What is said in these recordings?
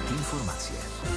Informacje.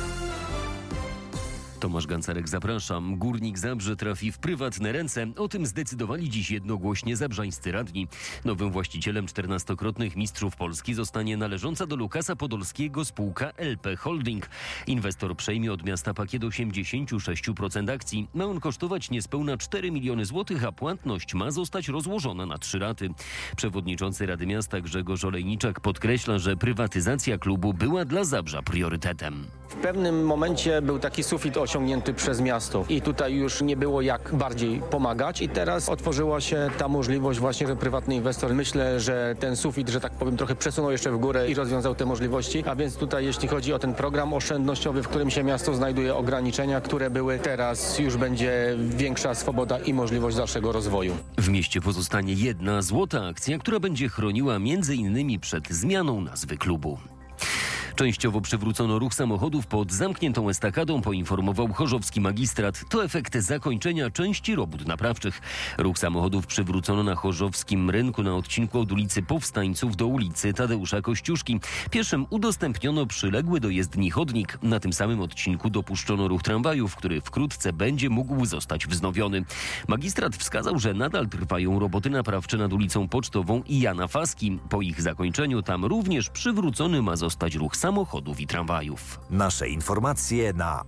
Tomasz Gancarek, zapraszam. Górnik Zabrze trafi w prywatne ręce. O tym zdecydowali dziś jednogłośnie zabrzańscy radni. Nowym właścicielem 14-krotnych mistrzów Polski zostanie należąca do Lukasa Podolskiego spółka LP Holding. Inwestor przejmie od miasta pakiet 86% akcji. Ma on kosztować niespełna 4 miliony złotych, a płatność ma zostać rozłożona na 3 raty. Przewodniczący Rady Miasta Grzegorz Olejniczak podkreśla, że prywatyzacja klubu była dla Zabrza priorytetem. W pewnym momencie był taki sufit osiągnięty przez miasto i tutaj już nie było jak bardziej pomagać i teraz otworzyła się ta możliwość właśnie, że prywatny inwestor, myślę, że ten sufit, że tak powiem, trochę przesunął jeszcze w górę i rozwiązał te możliwości, a więc tutaj jeśli chodzi o ten program oszczędnościowy, w którym się miasto znajduje, ograniczenia, które były, teraz już będzie większa swoboda i możliwość dalszego rozwoju. W mieście pozostanie jedna złota akcja, która będzie chroniła m.in. przed zmianą nazwy klubu. Częściowo przywrócono ruch samochodów pod zamkniętą estakadą, poinformował chorzowski magistrat. To efekt zakończenia części robót naprawczych. Ruch samochodów przywrócono na chorzowskim rynku na odcinku od ulicy Powstańców do ulicy Tadeusza Kościuszki. Pieszym udostępniono przyległy do jezdni chodnik. Na tym samym odcinku dopuszczono ruch tramwajów, który wkrótce będzie mógł zostać wznowiony. Magistrat wskazał, że nadal trwają roboty naprawcze nad ulicą Pocztową i Jana Faski. Po ich zakończeniu tam również przywrócony ma zostać ruch samochodów i tramwajów. Nasze informacje na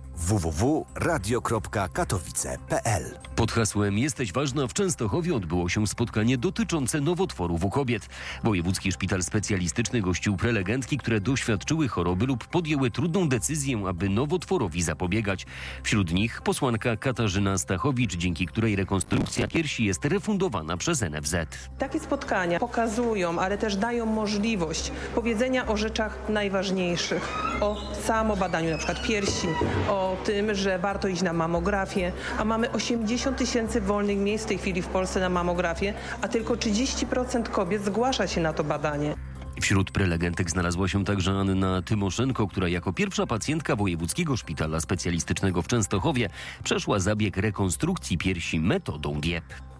www.radio.katowice.pl. Pod hasłem Jesteś ważna w Częstochowie odbyło się spotkanie dotyczące nowotworów u kobiet. Wojewódzki Szpital Specjalistyczny gościł prelegentki, które doświadczyły choroby lub podjęły trudną decyzję, aby nowotworowi zapobiegać. Wśród nich posłanka Katarzyna Stachowicz, dzięki której rekonstrukcja piersi jest refundowana przez NFZ. Takie spotkania pokazują, ale też dają możliwość powiedzenia o rzeczach najważniejszych, o samobadaniu na przykład piersi, o tym, że warto iść na mamografię, a mamy 80 000 wolnych miejsc w tej chwili w Polsce na mamografię, a tylko 30% kobiet zgłasza się na to badanie. Wśród prelegentek znalazła się także Anna Tymoszenko, która jako pierwsza pacjentka Wojewódzkiego Szpitala Specjalistycznego w Częstochowie przeszła zabieg rekonstrukcji piersi metodą GIEP.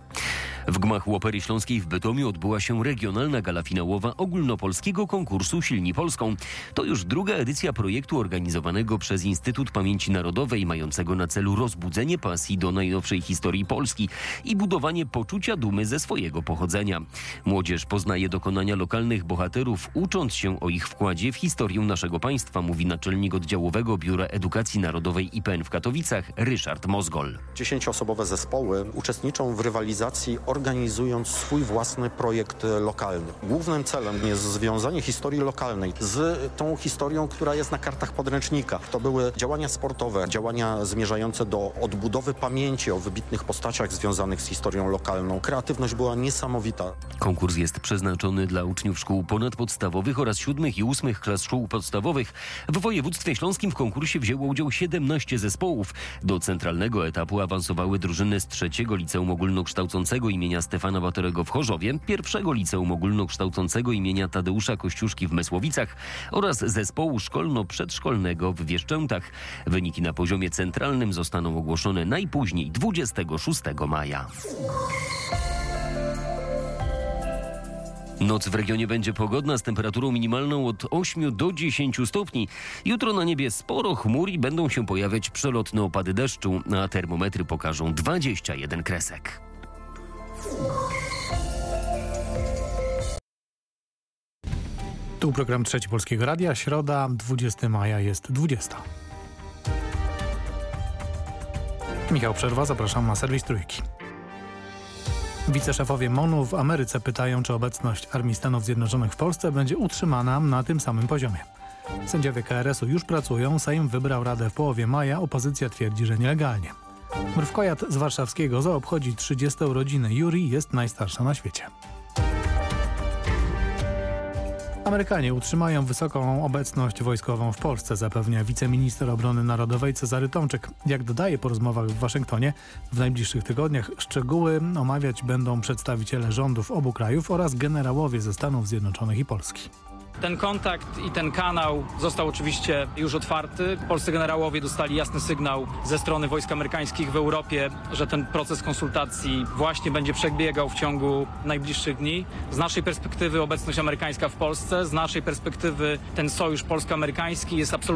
W gmachu Opery Śląskiej w Bytomiu odbyła się regionalna gala finałowa ogólnopolskiego konkursu Silni Polską. To już druga edycja projektu organizowanego przez Instytut Pamięci Narodowej, mającego na celu rozbudzenie pasji do najnowszej historii Polski i budowanie poczucia dumy ze swojego pochodzenia. Młodzież poznaje dokonania lokalnych bohaterów, ucząc się o ich wkładzie w historię naszego państwa, mówi naczelnik oddziałowego Biura Edukacji Narodowej IPN w Katowicach Ryszard Mozgol. 10-osobowe zespoły uczestniczą w rywalizacji, organizując swój własny projekt lokalny. Głównym celem jest związanie historii lokalnej z tą historią, która jest na kartach podręcznika. To były działania sportowe, działania zmierzające do odbudowy pamięci o wybitnych postaciach związanych z historią lokalną. Kreatywność była niesamowita. Konkurs jest przeznaczony dla uczniów szkół ponadpodstawowych oraz 7. i 8. klas szkół podstawowych. W województwie śląskim w konkursie wzięło udział 17 zespołów. Do centralnego etapu awansowały drużyny z 3. Liceum Ogólnokształcącego imienia Stefana Batorego w Chorzowie, 1. Liceum Ogólnokształcącego imienia Tadeusza Kościuszki w Mysłowicach oraz zespołu szkolno-przedszkolnego w Wieszczętach. Wyniki na poziomie centralnym zostaną ogłoszone najpóźniej 26 maja. Noc w regionie będzie pogodna z temperaturą minimalną od 8 do 10 stopni. Jutro na niebie sporo chmur i będą się pojawiać przelotne opady deszczu, a termometry pokażą 21 kresek. Tu program Trzeci Polskiego Radia, środa, 20 maja jest 20. Michał Przerwa, zapraszam na serwis Trójki. Wiceszefowie MON-u w Ameryce pytają, czy obecność Armii Stanów Zjednoczonych w Polsce będzie utrzymana na tym samym poziomie. Sędziowie KRS-u już pracują, Sejm wybrał radę w połowie maja, opozycja twierdzi, że nielegalnie. Mrówkojad z warszawskiego zoo obchodzi 30. urodziny. Yuri jest najstarsza na świecie. Amerykanie utrzymają wysoką obecność wojskową w Polsce, zapewnia wiceminister obrony narodowej Cezary Tomczyk. Jak dodaje po rozmowach w Waszyngtonie, w najbliższych tygodniach szczegóły omawiać będą przedstawiciele rządów obu krajów oraz generałowie ze Stanów Zjednoczonych i Polski. Ten kontakt i ten kanał został oczywiście już otwarty. Polscy generałowie dostali jasny sygnał ze strony wojsk amerykańskich w Europie, że ten proces konsultacji właśnie będzie przebiegał w ciągu najbliższych dni. Z naszej perspektywy obecność amerykańska w Polsce, z naszej perspektywy ten sojusz polsko-amerykański jest absolutnie